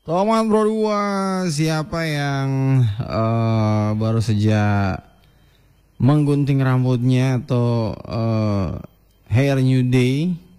Tomat Bro 2, siapa yang baru saja menggunting rambutnya atau hair new day